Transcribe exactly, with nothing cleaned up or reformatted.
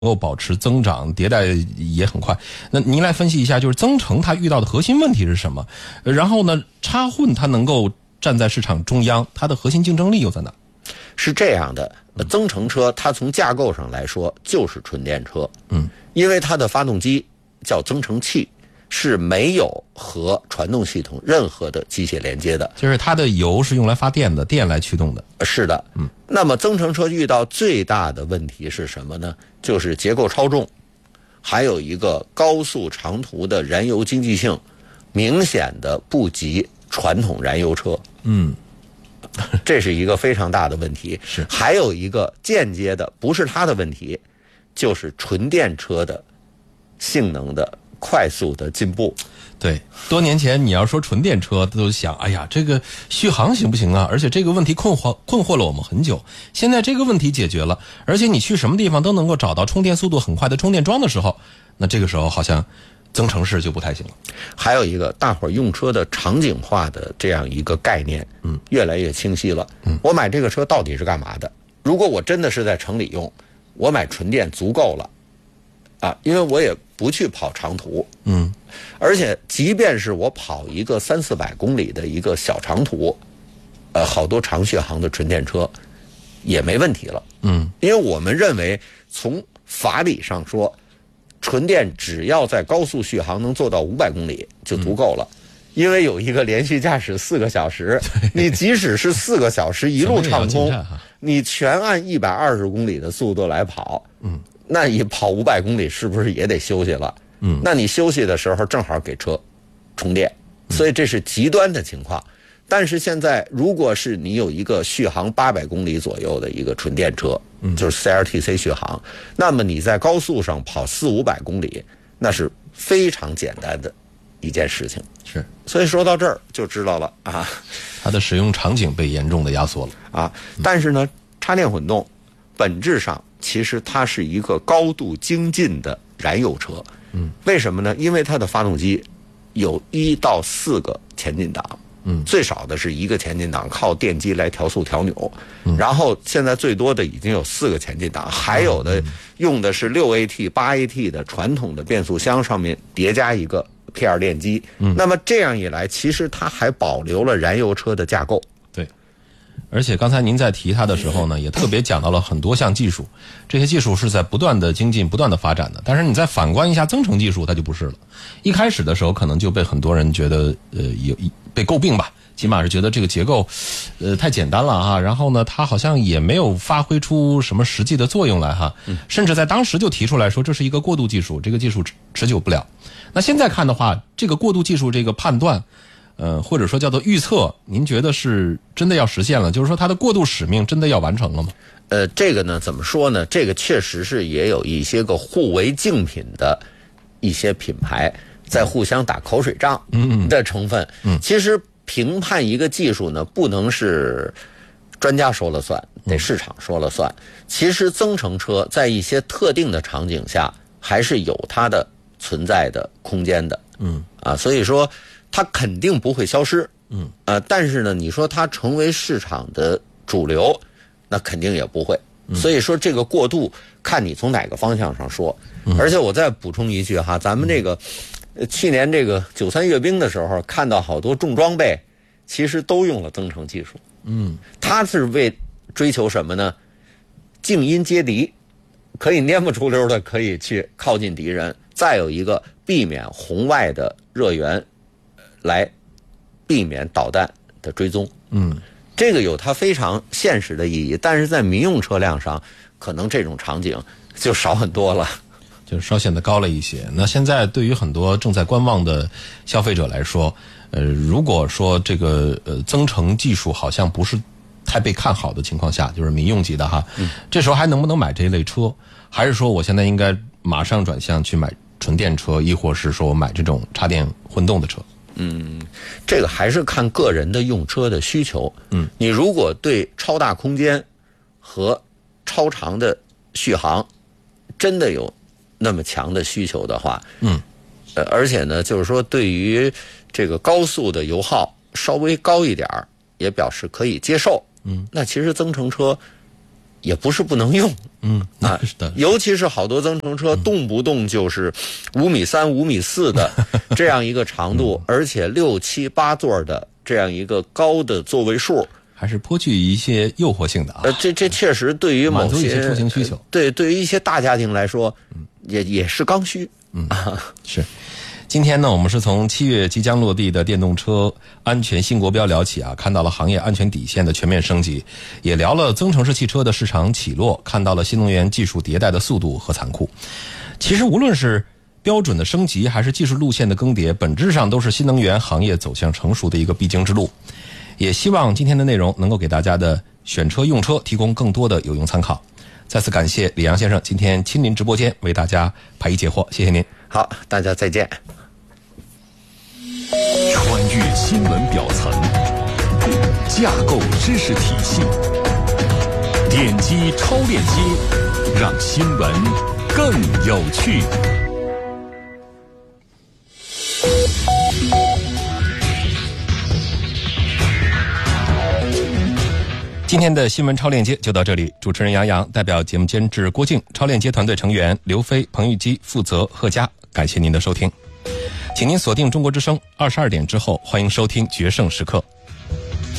够保持增长，迭代也很快。那您来分析一下，就是增程它遇到的核心问题是什么？然后呢，插混它能够站在市场中央，它的核心竞争力又在哪？ 是这样的，增程车它从架构上来说就是纯电车， 嗯， 因为它的发动机叫增程器，是没有和传动系统任何的机械连接的， 就是它的油是用来发电的，电来驱动的。 是的， 嗯。 那么增程车遇到最大的问题是什么呢？就是结构超重，还有一个高速长途的燃油经济性明显的不及传统燃油车。 嗯。 这是一个非常大的问题。 是。 还有一个间接的，不是它的问题，就是纯电车的性能的快速的进步。 对，多年前你要说纯电车，都想，哎呀，这个续航行不行啊？而且这个问题困惑困惑了我们很久。现在这个问题解决了，而且你去什么地方都能够找到充电速度很快的充电桩的时候，那这个时候好像增程式就不太行了。 还有一个，大伙儿用车的场景化的这样一个概念， 嗯， 越来越清晰了。 嗯， 我买这个车到底是干嘛的？如果我真的是在城里用，我买纯电足够了，啊，因为我也不去跑长途。 嗯。 而且，即便是我跑一个三四百公里的一个小长途，呃，好多长续航的纯电车也没问题了。 嗯， 因为我们认为，从法理上说，纯电只要在高速续航能做到五百公里就足够了。嗯，因为有一个连续驾驶四个小时，你即使是四个小时一路畅通，你全按一百二十公里的速度来跑， 嗯， 那你跑五百公里是不是也得休息了？ 嗯， 那你休息的时候正好给车充电，所以这是极端的情况。但是现在，如果是你有一个续航八百公里左右的一个纯电车，嗯，就是 C L T C 续航，那么你在高速上跑四五百公里，那是非常简单的一件事情。 是， 所以说到这儿就知道了啊， 它的使用场景被严重的压缩了啊。但是呢，插电混动本质上其实它是一个高度精进的燃油车。 嗯， 为什么呢？因为它的发动机有一到四个前进档， 嗯， 最少的是一个前进档靠电机来调速调扭，嗯，然后现在最多的已经有四个前进档，还有的用的是六 A T、八 A T 的传统的变速箱，上面叠加一个 P 二 电机。嗯，那么这样一来，其实它还保留了燃油车的架构。 对。而且刚才您在提它的时候呢，也特别讲到了很多项技术，这些技术是在不断的精进、不断的发展的。但是你再反观一下增程技术，它就不是了。一开始的时候，可能就被很多人觉得呃有被诟病吧，起码是觉得这个结构呃太简单了啊。然后呢，它好像也没有发挥出什么实际的作用来哈。甚至在当时就提出来说，这是一个过渡技术，这个技术持持久不了。那现在看的话，这个过渡技术这个判断。呃，或者说叫做预测，您觉得是真的要实现了？就是说它的过渡使命真的要完成了吗？ 呃，这个呢，怎么说呢？这个确实是也有一些个互为竞品的一些品牌在互相打口水仗的成分。嗯，其实评判一个技术呢，不能是专家说了算，得市场说了算。其实增程车在一些特定的场景下，还是有它的存在的空间的。 嗯， 啊，所以说。它肯定不会消失， 嗯， 呃，但是呢，你说它成为市场的主流，那肯定也不会。嗯、所以说这个过渡，看你从哪个方向上说。嗯、而且我再补充一句哈，咱们这个、嗯、去年这个九三阅兵的时候，看到好多重装备，其实都用了增程技术。 嗯， 它是为追求什么呢？静音接敌，可以蔫不出溜的可以去靠近敌人。再有一个，避免红外的热源。来避免导弹的追踪， 嗯， 这个有它非常现实的意义，但是在民用车辆上，可能这种场景就少很多了， 就是稍显得高了一些。那现在对于很多正在观望的消费者来说，呃，如果说这个呃增程技术好像不是太被看好的情况下，就是民用级的哈，嗯，这时候还能不能买这一类车？还是说我现在应该马上转向去买纯电车，亦或是说我买这种插电混动的车？ 嗯，这个还是看个人的用车的需求。 嗯， 你如果对超大空间和超长的续航真的有那么强的需求的话， 嗯， 呃，而且呢，就是说对于这个高速的油耗稍微高一点也表示可以接受。 嗯， 那其实增程车也不是不能用。 嗯啊， 是的， 尤其是好多增程车动不动就是五米三、五米四的这样一个长度，而且六七八座的这样一个高的座位数， 还是颇具一些诱惑性的啊。 呃，这这确实对于某些满足一些出行需求， 对，对于一些大家庭来说，也也是刚需。 嗯，是。今天呢，我们是从七月即将落地的电动车安全新国标聊起啊，看到了行业安全底线的全面升级，也聊了增程式汽车的市场起落，看到了新能源技术迭代的速度和残酷。其实无论是标准的升级还是技术路线的更迭，本质上都是新能源行业走向成熟的一个必经之路。也希望今天的内容能够给大家的选车用车提供更多的有用参考。再次感谢李阳先生今天亲临直播间为大家排疑解惑，谢谢您。 好，大家再见。 穿越新闻表层，架构知识体系，点击超链接，让新闻更有趣。 今天的新闻超链接就到这里，主持人杨洋代表节目监制郭靖、超链接团队成员刘飞、彭玉基负责贺佳，感谢您的收听。请您锁定中国之声，二十二点之后，欢迎收听决胜时刻。